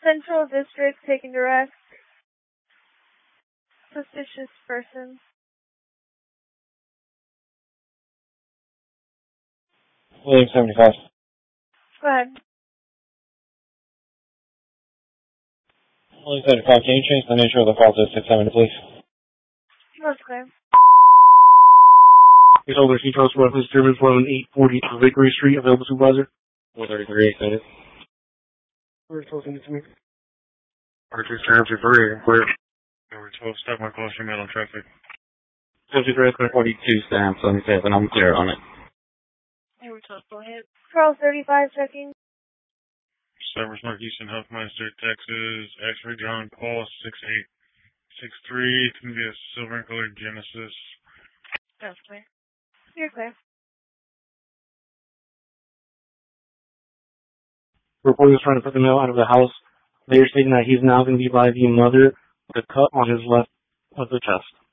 Central District taking direct. Suspicious person. William 75. Go ahead. William 75, can you change the nature of the call to 670, please? That's clear. It's over Central Weapons Germans 11840 Vickery Street, available supervisor. 133, extended. Where's closing it to me? R2 Terms for free, clear. Number 12, stop my close your on traffic. 73, clear. 42 stamps on the 5th, and I'm clear on it. Number 12, go ahead. Charles 35, checking. Cypress Mark Houston, Huffmeister, Texas, X-ray John Paul 6863. It's going to be a silver and colored Genesis. That's clear. You're clear. Reporter is trying to put the male out of the house. Later stating that he's now going to be by the mother with a cut on his left of the chest.